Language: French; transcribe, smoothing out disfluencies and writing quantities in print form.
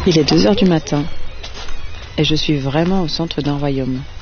Il est 2 heures du matin et je suis vraiment au centre d'un royaume.